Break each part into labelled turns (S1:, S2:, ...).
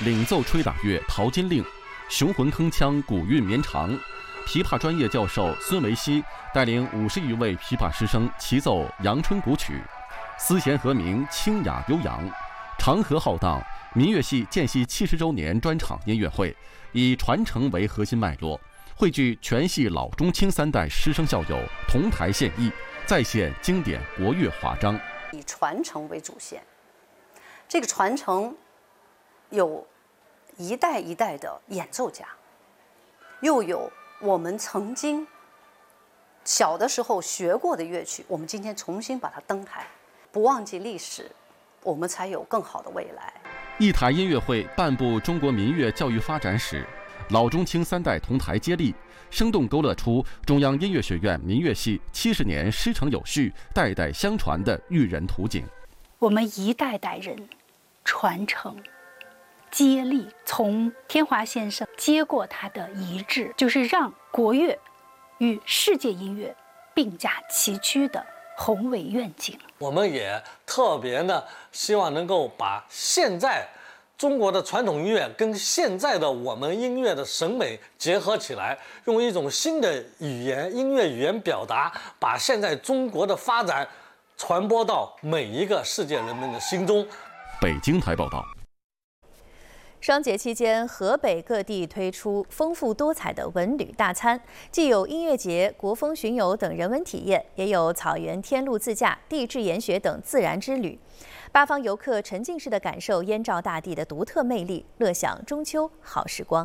S1: 领奏吹打乐《淘金令》，雄浑铿锵，古韵绵长。琵琶专业教授孙维熙带领50余位琵琶师生齐奏阳春古曲，丝弦和鸣，清雅悠扬。长河浩荡，民乐系建系70周年专场音乐会，以传承为核心脉络，汇聚全系老中青3代师生校友同台献艺，再现经典国乐华章。
S2: 以传承为主线，这个传承有一代一代的演奏家，又有我们曾经小的时候学过的乐曲，我们今天重新把它登台，不忘记历史，我们才有更好的未来。
S1: 一台音乐会，半部中国民乐教育发展史，老中青3代同台接力，生动勾勒出中央音乐学院民乐系70年师承有序、代代相传的育人图景。
S3: 我们一代代人传承、接力，从天华先生接过他的遗志，就是让国乐与世界音乐并驾齐驱的宏伟愿景。
S4: 我们也特别呢，希望能够把现在中国的传统音乐跟现在的我们音乐的审美结合起来，用一种新的音乐语言表达，把现在中国的发展传播到每一个世界人们的心中。
S1: 北京台报道。
S5: 双节期间，河北各地推出丰富多彩的文旅大餐，既有音乐节、国风巡游等人文体验，也有草原天路自驾、地质研学等自然之旅。八方游客沉浸式的感受燕赵大地的独特魅力，乐享中秋好时光。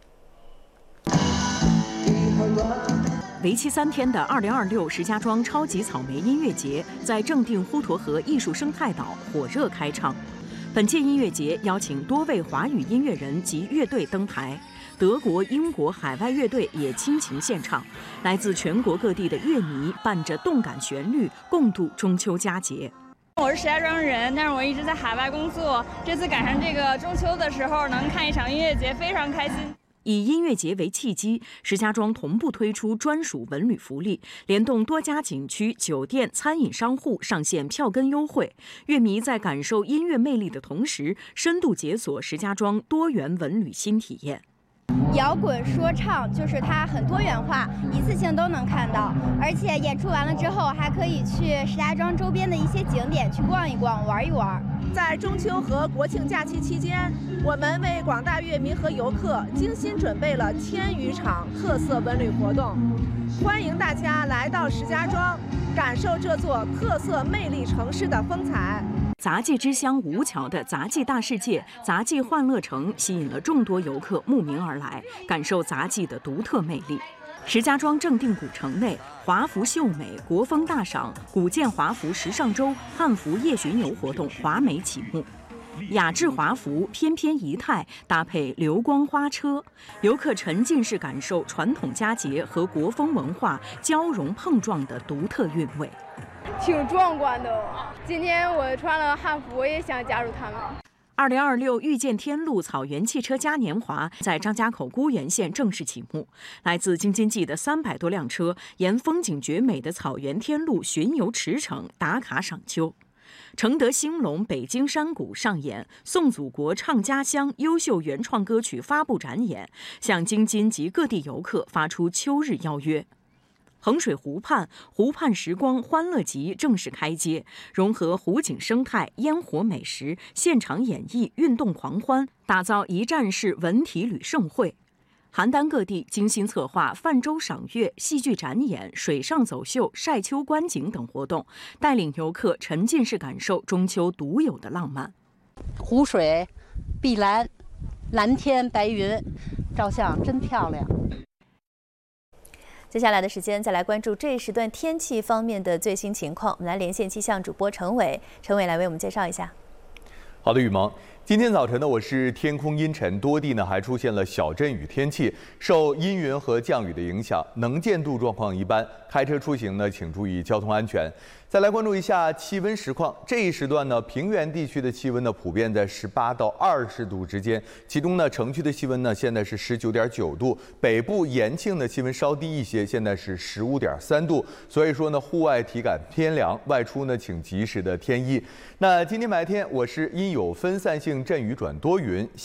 S6: 为期3天的2026石家庄超级草莓音乐节在正定滹沱河艺术生态岛火热开唱。本届音乐节邀请多位华语音乐人及乐队登台，德国、英国海外乐队也倾情献唱，来自全国各地的乐迷伴着动感旋律，共度中秋佳节。
S7: 我是石家庄人，但是我一直在海外工作。这次赶上这个中秋的时候，能看一场音乐节，非常开心。
S6: 以音乐节为契机，石家庄同步推出专属文旅福利，联动多家景区、酒店、餐饮商户上线票根优惠。乐迷在感受音乐魅力的同时，深度解锁石家庄多元文旅新体验。
S8: 摇滚说唱就是它很多元化，一次性都能看到，而且演出完了之后还可以去石家庄周边的一些景点去逛一逛、玩一玩。
S9: 在中秋和国庆假期期间，我们为广大乐迷和游客精心准备了1000余场特色文旅活动，欢迎大家来到石家庄，感受这座特色魅力城市的风采。
S6: 杂技之乡吴桥的杂技大世界、杂技欢乐城吸引了众多游客慕名而来，感受杂技的独特魅力。石家庄正定古城内，华服秀美、国风大赏、古建华服时尚周、汉服夜巡游活动华美启幕。雅致华服翩翩仪态搭配流光花车，游客沉浸式感受传统佳节和国风文化交融碰撞的独特韵味。
S10: 挺壮观的，今天我穿了汉服，我也想加入他们。
S6: 2026遇见天路草原汽车嘉年华在张家口孤源县正式启幕，来自京津冀的300多辆车沿风景绝美的草原天路巡游驰骋，打卡赏秋。承德兴隆北京山谷上演颂祖国唱家乡优秀原创歌曲发布展演，向京津及各地游客发出秋日邀约。衡水湖畔时光欢乐集正式开街，融合湖景生态、烟火美食、现场演绎、运动狂欢，打造一站式文体旅盛会。邯郸各地精心策划泛舟赏月、戏剧展演、水上走秀、晒秋观景等活动，带领游客沉浸式感受中秋独有的浪漫。
S2: 湖水、碧蓝、蓝天白云，照相真漂亮。
S5: 接下来的时间，再来关注这一时段天气方面的最新情况。我们来连线气象主播陈伟，陈伟来为我们介绍一下。
S11: 好的，雨萌。今天早晨呢，我市天空阴沉，多地呢还出现了小阵雨天气。受阴云和降雨的影响，能见度状况一般，开车出行呢，请注意交通安全。再来关注一下气温实况。这一时段呢，平原地区的气温呢普遍在18到20度之间，其中呢城区的气温呢现在是19.9度，北部延庆的气温稍低一些，现在是15.3度。所以说呢，户外体感偏凉，外出呢请及时的添衣。那今天白天我市阴有分散性阵雨转多云。